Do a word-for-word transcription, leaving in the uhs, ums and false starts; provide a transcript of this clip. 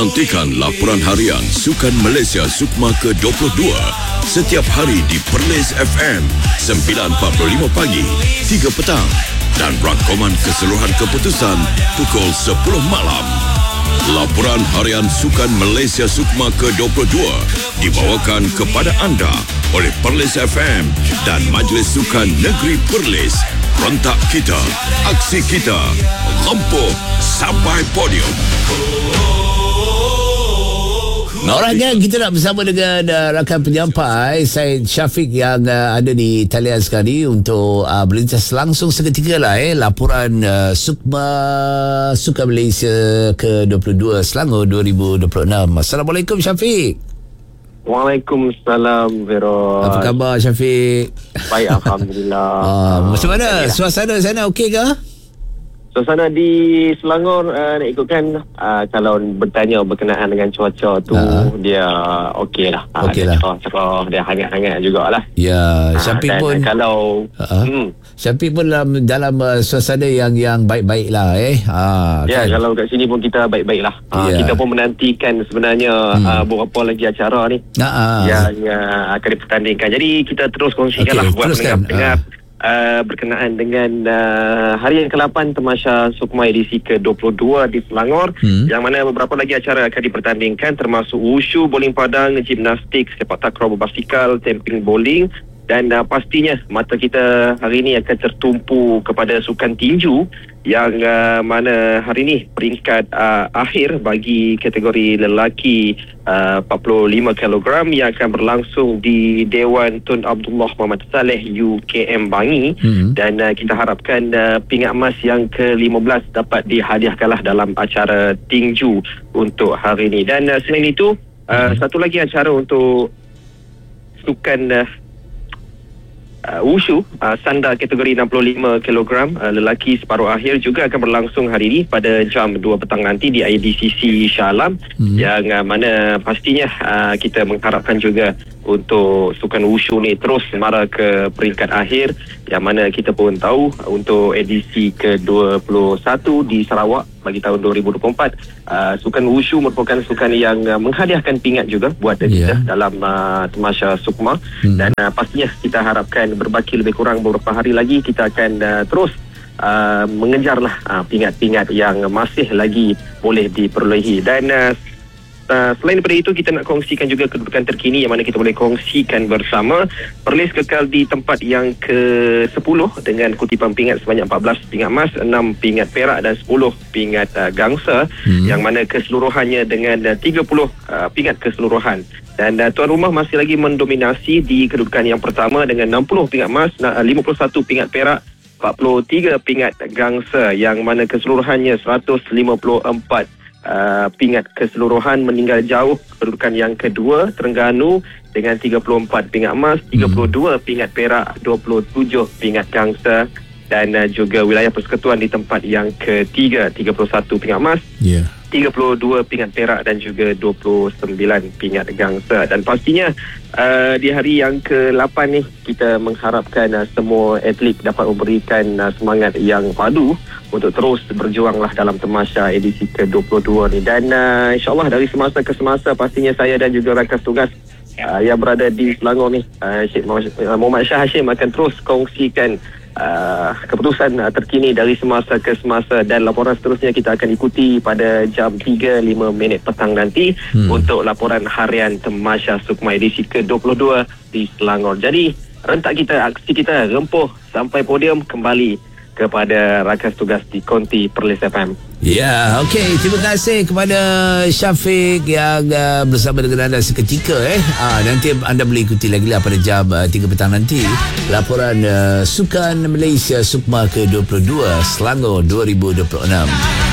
Nantikan laporan harian Sukan Malaysia Sukma ke dua puluh dua setiap hari di Perlis F M sembilan empat puluh lima pagi, tiga petang dan rangkuman keseluruhan keputusan pukul sepuluh malam. Laporan harian Sukan Malaysia Sukma ke dua puluh dua dibawakan kepada anda oleh Perlis F M dan Majlis Sukan Negeri Perlis. Rentak kita, aksi kita, lempuh sampai podium. Alright kan, kita nak bersama dengan uh, rakan penyampai Syed Syafiq yang uh, ada di talian sekali untuk uh, berlintas langsung seketika lah eh laporan uh, Sukma Sukan Malaysia ke dua puluh dua Selangor dua ribu dua puluh enam. Assalamualaikum Syafiq. Waalaikumsalam Vera. Apa khabar Syafiq? Baik, Alhamdulillah. uh, Macam mana? Ya. Suasana sana okey ke? Suasana di Selangor uh, nak ikutkan uh, kalau bertanya berkenaan dengan cuaca tu uh-huh. dia okey lah. Okey lah. Cerah, dia hangat-hangat jugalah. Ya, Syafiq uh, pun kalau uh-huh. hmm. Syafiq pun dalam, dalam uh, suasana yang yang baik-baik lah eh. Ha, ya, kan? kalau kat sini pun kita baik-baik lah. Uh, ya. Kita pun menantikan sebenarnya hmm. uh, beberapa lagi acara ni uh-huh. yang uh, akan dipertandingkan. Jadi kita terus kongsikan okay, lah buat pendengar-pendengar. Uh. Uh, berkenaan dengan uh, harian ke lapan Tamasya Sukma edisi ke dua puluh dua di Selangor, hmm. yang mana beberapa lagi acara akan dipertandingkan termasuk wushu, bowling padang, gimnastik, sepak takraw berbasikal, tamping bowling dan uh, pastinya mata kita hari ini akan tertumpu kepada sukan tinju yang uh, mana hari ini peringkat uh, akhir bagi kategori lelaki uh, empat puluh lima kilogram yang akan berlangsung di Dewan Tun Abdullah Muhammad Saleh U K M Bangi, hmm. dan uh, kita harapkan uh, pingat emas yang ke lima belas dapat dihadiahkanlah dalam acara tinju untuk hari ini. Dan uh, selain itu uh, hmm. satu lagi acara untuk sukan uh, Uh, wushu uh, sanda kategori enam puluh lima kilogram uh, lelaki separuh akhir juga akan berlangsung hari ini pada jam dua petang nanti di I D C C Shah Alam, hmm. yang uh, mana pastinya uh, kita mengharapkan juga untuk sukan wushu ni terus mara ke peringkat akhir, yang mana kita pun tahu untuk edisi ke dua puluh satu di Sarawak bagi tahun dua ribu dua puluh empat, uh, sukan wushu merupakan sukan yang uh, menghadiahkan pingat juga buat yeah. kita dalam uh, Tamasya Sukma, hmm. dan uh, pastinya kita harapkan berbaki lebih kurang beberapa hari lagi kita akan uh, terus uh, mengejarlah uh, pingat-pingat yang masih lagi boleh diperolehi. Dan uh, Uh, selain daripada itu, kita nak kongsikan juga kedudukan terkini yang mana kita boleh kongsikan bersama. Perlis kekal di tempat yang ke sepuluh dengan kutipan pingat sebanyak empat belas pingat emas, enam pingat perak dan sepuluh pingat uh, gangsa, hmm. yang mana keseluruhannya dengan uh, tiga puluh uh, pingat keseluruhan. Dan uh, tuan rumah masih lagi mendominasi di kedudukan yang pertama dengan enam puluh pingat emas, lima puluh satu pingat perak, empat puluh tiga pingat gangsa, yang mana keseluruhannya seratus lima puluh empat Uh, pingat keseluruhan. Meninggal jauh kedudukan yang kedua Terengganu dengan tiga puluh empat pingat emas, tiga puluh dua hmm. pingat perak, dua puluh tujuh pingat gangsa, dan uh, juga wilayah persekutuan di tempat yang ketiga tiga puluh satu pingat emas, yeah. tiga puluh dua pingat perak dan juga dua puluh sembilan pingat gangsa. Dan pastinya uh, di hari yang ke lapan ni kita mengharapkan uh, semua atlet dapat memberikan uh, semangat yang padu untuk terus berjuanglah dalam Tamasya edisi ke dua puluh dua ni. Dan uh, insyaAllah dari semasa ke semasa pastinya saya dan juga rakan tugas uh, yang berada di Selangor ni, uh, Syed Muhammad Shah Hashim akan terus kongsikan uh, keputusan uh, terkini dari semasa ke semasa, dan laporan seterusnya kita akan ikuti pada jam tiga lima minit petang nanti hmm. untuk laporan harian Tamasya Sukma edisi ke dua puluh dua di Selangor. Jadi rentak kita, aksi kita rempuh sampai podium, kembali kepada rakan tugas di Konti Perlis F M. Ya, okey. Terima kasih kepada Syafiq yang uh, bersama dengan anda seketika eh. Ah, nanti anda boleh ikuti lagi lah pada jam uh, tiga petang nanti laporan uh, Sukan Malaysia Sukma ke dua puluh dua Selangor dua ribu dua puluh enam.